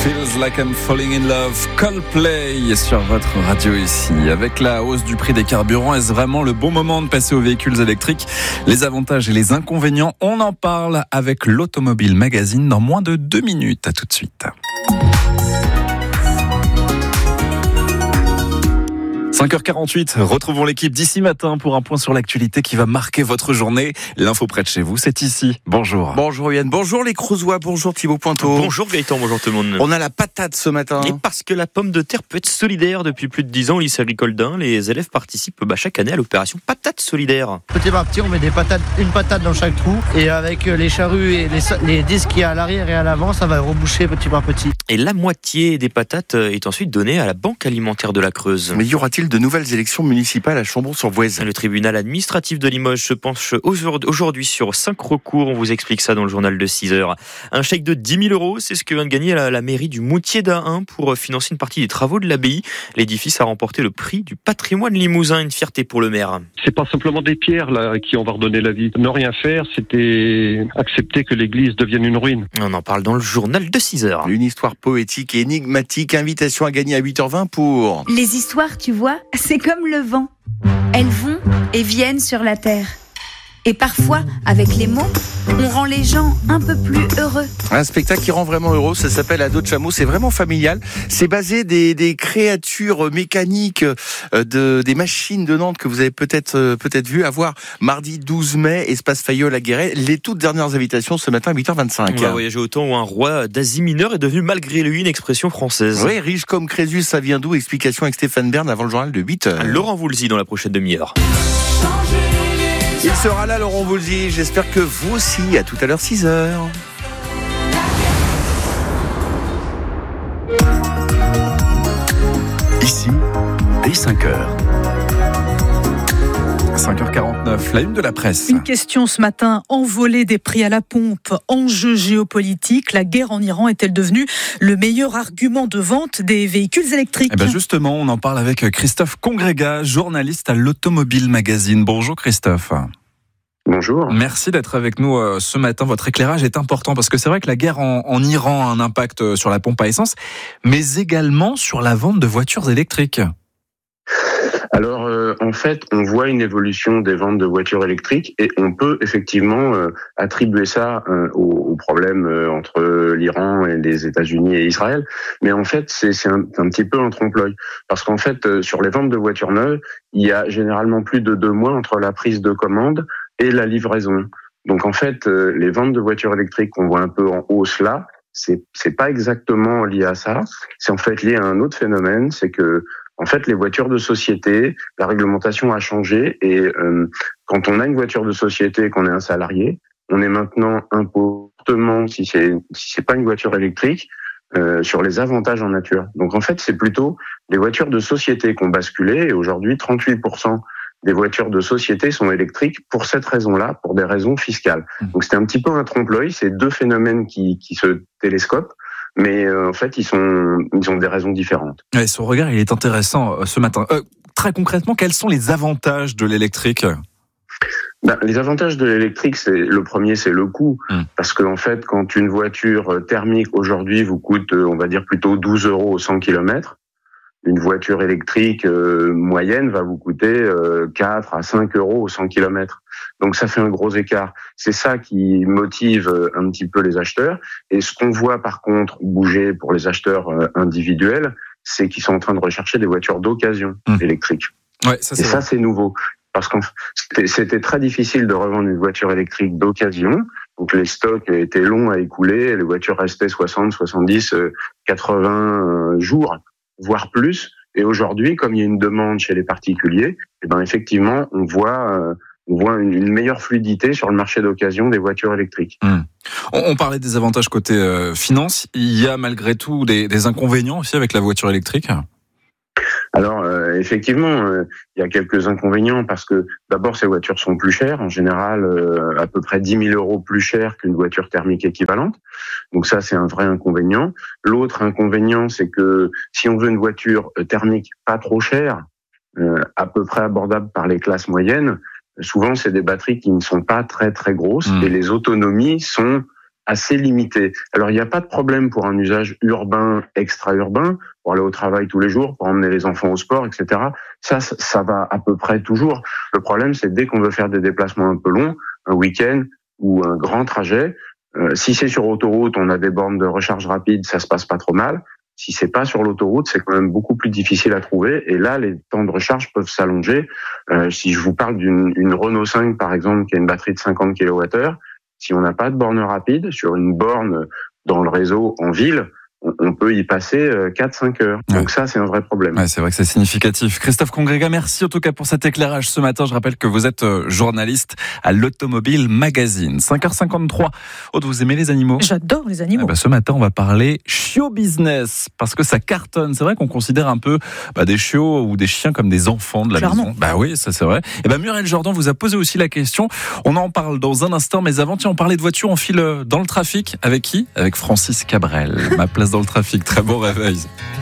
Feels like I'm falling in love. Coldplay sur votre radio ici. Avec la hausse du prix des carburants, est-ce vraiment le bon moment de passer aux véhicules électriques? Les avantages et les inconvénients, on en parle avec l'Automobile Magazine dans moins de 2 minutes. À tout de suite. 5h48, retrouvons l'équipe d'ici matin pour un point sur l'actualité qui va marquer votre journée. L'info près de chez vous, c'est ici. Bonjour. Bonjour Yann, bonjour les Creusois, bonjour Thibaut Pointeau. Bonjour Gaëtan, bonjour tout le monde. On a la patate ce matin. Et parce que la pomme de terre peut être solidaire depuis plus de 10 ans au lycée agricole d'Ain, les élèves participent chaque année à l'opération Patate Solidaire. Petit par petit, on met une patate dans chaque trou et avec les charrues et les disques qu'il y a à l'arrière et à l'avant, ça va reboucher petit par petit. Et la moitié des patates est ensuite donnée à la Banque alimentaire de la Creuse. Mais y aura-t-il de nouvelles élections municipales à Chambon-sur-Voueize? Le tribunal administratif de Limoges se penche aujourd'hui sur 5 recours. On vous explique ça dans le journal de 6h. Un chèque de 10 000 €, c'est ce que vient de gagner la mairie du Moutier d'Ain pour financer une partie des travaux de l'abbaye. L'édifice a remporté le prix du patrimoine limousin, une fierté pour le maire. C'est pas simplement des pierres là à qui on va redonner la vie. Ne rien faire, c'était accepter que l'église devienne une ruine. On en parle dans le journal de 6h. Une histoire poétique et énigmatique. Invitation à gagner à 8h20 pour... Les histoires, tu vois, c'est comme le vent. Elles vont et viennent sur la terre. Et parfois, avec les mots, on rend les gens un peu plus heureux. Un spectacle qui rend vraiment heureux, ça s'appelle Ado de chameau, c'est vraiment familial. C'est basé des créatures mécaniques, des machines de Nantes que vous avez peut-être vu à voir mardi 12 mai, Espace Fayol à Guéret. Les toutes dernières invitations ce matin à 8h25. On va voyager au temps où un roi d'Asie mineure est devenu malgré lui une expression française. Oui, riche comme Crésus, ça vient d'où? Explication avec Stéphane Bern avant le journal de 8h. Laurent Voulzy dans la prochaine demi-heure. Il sera là, Laurent Voulzy. J'espère que vous aussi. À tout à l'heure, 6h. Ici, dès 5h. 5h49, la une de la presse. Une question ce matin, envolée des prix à la pompe, enjeu géopolitique, la guerre en Iran est-elle devenue le meilleur argument de vente des véhicules électriques? Justement, on en parle avec Christophe Congrégat, journaliste à l'Automobile Magazine. Bonjour Christophe. Bonjour. Merci d'être avec nous ce matin. Votre éclairage est important parce que c'est vrai que la guerre en Iran a un impact sur la pompe à essence, mais également sur la vente de voitures électriques. Alors, en fait, on voit une évolution des ventes de voitures électriques et on peut effectivement attribuer ça au problème entre l'Iran et les États-Unis et Israël. Mais en fait, c'est un petit peu un trompe-l'œil. Parce qu'en fait, sur les ventes de voitures neuves, il y a généralement plus de 2 mois entre la prise de commande et la livraison. Donc en fait, les ventes de voitures électriques qu'on voit un peu en hausse là, c'est pas exactement lié à ça. C'est en fait lié à un autre phénomène, c'est que en fait, les voitures de société, la réglementation a changé et quand on a une voiture de société, qu'on est un salarié, on est maintenant imposé, si c'est pas une voiture électrique, sur les avantages en nature. Donc en fait, c'est plutôt les voitures de société qui ont basculé et aujourd'hui, 38% des voitures de société sont électriques pour cette raison-là, pour des raisons fiscales. Donc c'était un petit peu un trompe-l'œil, c'est 2 phénomènes qui se télescopent. Mais en fait, ils ont des raisons différentes. Ouais, son regard, il est intéressant ce matin. Très concrètement, quels sont les avantages de l'électrique ? Les avantages de l'électrique, le premier, c'est le coût. Parce que en fait, quand une voiture thermique aujourd'hui vous coûte, on va dire plutôt 12 € au 100 km, une voiture électrique moyenne va vous coûter 4 à 5 € au 100 km. Donc ça fait un gros écart. C'est ça qui motive un petit peu les acheteurs. Et ce qu'on voit par contre bouger pour les acheteurs individuels, c'est qu'ils sont en train de rechercher des voitures d'occasion électriques. Ouais, ça c'est nouveau. Parce que c'était très difficile de revendre une voiture électrique d'occasion. Donc les stocks étaient longs à écouler, les voitures restaient 60, 70, 80 jours, voire plus. Et aujourd'hui, comme il y a une demande chez les particuliers, effectivement, on voit une meilleure fluidité sur le marché d'occasion des voitures électriques. On parlait des avantages côté finance. Il y a malgré tout des inconvénients aussi avec la voiture électrique ? Alors, effectivement, il y a quelques inconvénients parce que d'abord, ces voitures sont plus chères. En général, à peu près 10 000 € plus chères qu'une voiture thermique équivalente. Donc ça, c'est un vrai inconvénient. L'autre inconvénient, c'est que si on veut une voiture thermique pas trop chère, à peu près abordable par les classes moyennes, souvent, c'est des batteries qui ne sont pas très, très grosses et les autonomies sont assez limité. Alors, il n'y a pas de problème pour un usage urbain, extra-urbain, pour aller au travail tous les jours, pour emmener les enfants au sport, etc. Ça va à peu près toujours. Le problème, c'est dès qu'on veut faire des déplacements un peu longs, un week-end ou un grand trajet, si c'est sur autoroute, on a des bornes de recharge rapide, ça se passe pas trop mal. Si c'est pas sur l'autoroute, c'est quand même beaucoup plus difficile à trouver. Et là, les temps de recharge peuvent s'allonger. Si je vous parle d'une Renault 5, par exemple, qui a une batterie de 50 kWh, si on n'a pas de borne rapide, sur une borne dans le réseau en ville, on peut y passer 4-5 heures. Donc ça, c'est un vrai problème. Ouais, c'est vrai que c'est significatif. Christophe Congrega, merci en tout cas pour cet éclairage ce matin. Je rappelle que vous êtes journaliste à l'Automobile Magazine. 5h53. Aude, vous aimez les animaux ? J'adore les animaux. Ce matin, on va parler chiot business parce que ça cartonne. C'est vrai qu'on considère un peu des chiots ou des chiens comme des enfants de la maison. Oui, ça c'est vrai. Et Muriel Jordan vous a posé aussi la question. On en parle dans un instant, mais avant, on parlait de voitures. On file dans le trafic. Avec qui ? Avec Francis Cabrel. Ma place dans le trafic. Très bon réveil.